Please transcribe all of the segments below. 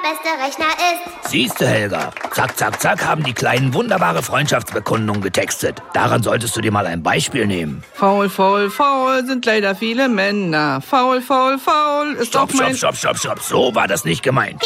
beste Rechner ist. Siehste, Helga, zack, zack, zack haben die Kleinen wunderbare Freundschaftsbekundungen getextet. Daran solltest du dir mal ein Beispiel nehmen. Faul, faul, faul sind leider viele Männer. Faul, faul, faul ist Stopp, auch mein... stopp. So war das nicht gemeint.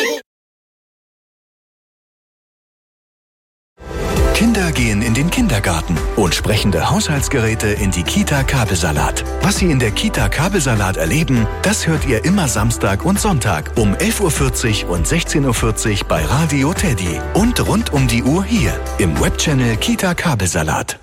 Kinder gehen in den Kindergarten und sprechende Haushaltsgeräte in die Kita Kabelsalat. Was Sie in der Kita Kabelsalat erleben, das hört ihr immer Samstag und Sonntag um 11.40 Uhr und 16.40 Uhr bei Radio Teddy. Und rund um die Uhr hier im Webchannel Kita Kabelsalat.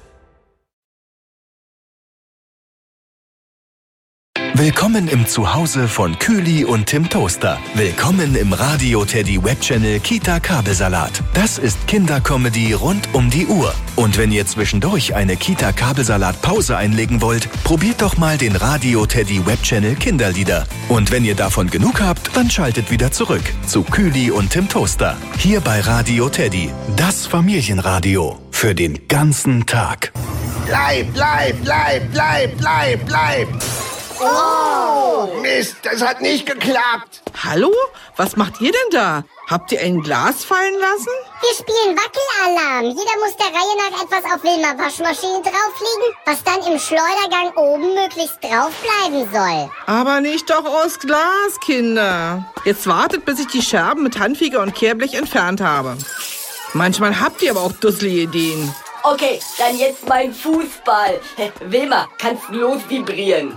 Willkommen im Zuhause von Kühli und Tim Toaster. Willkommen im Radio Teddy Webchannel Kita Kabelsalat. Das ist Kindercomedy rund um die Uhr. Und wenn ihr zwischendurch eine Kita Kabelsalat Pause einlegen wollt, probiert doch mal den Radio Teddy Webchannel Kinderlieder. Und wenn ihr davon genug habt, dann schaltet wieder zurück zu Kühli und Tim Toaster. Hier bei Radio Teddy. Das Familienradio für den ganzen Tag. Bleib! Oh! Mist, das hat nicht geklappt. Hallo? Was macht ihr denn da? Habt ihr ein Glas fallen lassen? Wir spielen Wackelalarm. Jeder muss der Reihe nach etwas auf Wilma Waschmaschine drauflegen, was dann im Schleudergang oben möglichst drauf bleiben soll. Aber nicht doch aus Glas, Kinder. Jetzt wartet, bis ich die Scherben mit Handfeger und Kehrblech entfernt habe. Manchmal habt ihr aber auch dusselige Ideen. Okay, dann jetzt mein Fußball. Wilma, kannst du los vibrieren?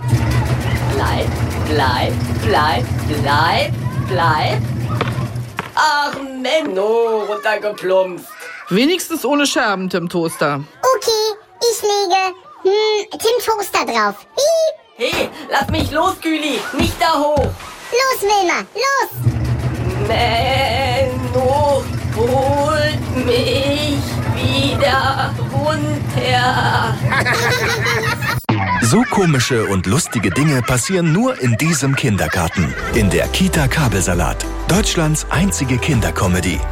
Bleib. Ach, Menno, runtergeplumpst. Wenigstens ohne Scherben, Tim Toaster. Okay, ich lege Tim Toaster drauf. Piep. Hey, lass mich los, Kühli, nicht da hoch. Los, Wilma, los. Menno, holt mich wieder runter. So komische und lustige Dinge passieren nur in diesem Kindergarten. In der Kita Kabelsalat. Deutschlands einzige Kindercomedy.